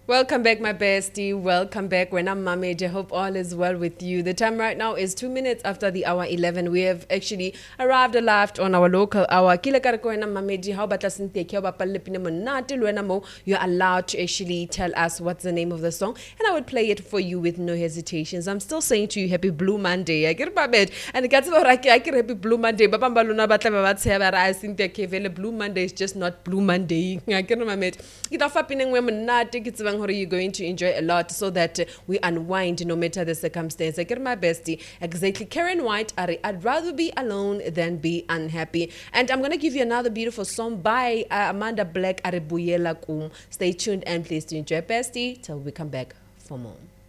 Welcome back, my bestie. Welcome back. When I'm Mamage, I hope all is well with you. The time right now is 2 minutes after the hour 11. We have actually arrived on our local hour. Kile ka re ko wena Mamage, how batla sente ke ba palle pina monate le wena mo. You're allowed to actually tell us what's the name of the song, and I would play it for you with no hesitations. I'm still saying to you, Happy Blue Monday. I get babet, and the katse ba ra ke Happy Blue Monday. Ba bamba lona batla ba tsaya ba ra sente ke vele Blue Monday is just not Blue Monday. I get my mate. Kita fa pineng we monate ke tsebang hore you're going to enjoy a lot so that we unwind no matter the circumstance. I get my bestie. Exactly. Karen White, I'd rather be alone than be unhappy. And I'm going to give you another beautiful song by Amanda Black, Arebuyela Kum. Stay tuned and please do enjoy, bestie, till we come back for more.